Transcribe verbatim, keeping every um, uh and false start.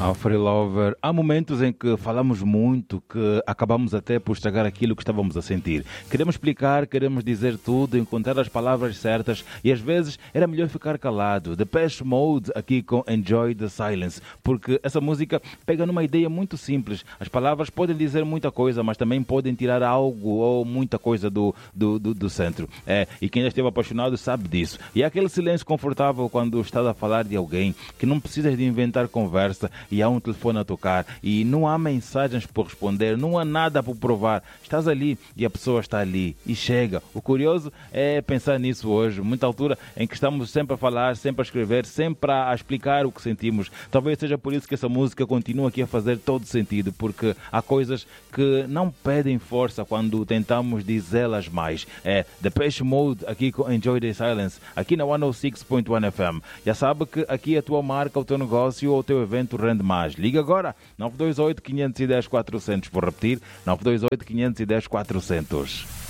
Free Lover, há momentos em que falamos muito que acabamos até por estragar aquilo que estávamos a sentir. Queremos explicar, queremos dizer tudo, encontrar as palavras certas e às vezes era melhor ficar calado. Depeche Mode aqui com Enjoy the Silence, porque essa música pega numa ideia muito simples. As palavras podem dizer muita coisa, mas também podem tirar algo ou muita coisa do, do, do, do centro. É, e quem já esteve apaixonado sabe disso. E é aquele silêncio confortável quando estás a falar de alguém que não precisas de inventar conversa e há um telefone a tocar e não há mensagens por responder, não há nada por provar. Estás ali e a pessoa está ali e chega. O curioso é pensar nisso hoje, muita altura em que estamos sempre a falar, sempre a escrever, sempre a explicar o que sentimos. Talvez seja por isso que essa música continua aqui a fazer todo sentido, porque há coisas que não pedem força quando tentamos dizê-las mais. É Depeche Mode aqui com Enjoy the Silence, aqui na cento e seis ponto um F M. Já sabe que aqui a tua marca, o teu negócio ou o teu evento rende mais. Liga agora, nove dois oito, quinhentos e dez, quatrocentos. Vou repetir, nove dois oito, quinhentos e dez, quatrocentos.